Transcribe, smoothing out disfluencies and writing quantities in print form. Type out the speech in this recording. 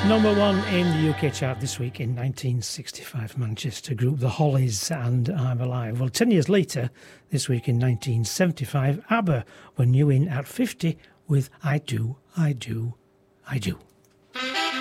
Number one in the UK chart this week in 1965, Manchester group The Hollies and I'm Alive. Well, 10 years later, this week in 1975, ABBA were new in at 50 with I Do, I Do, I Do.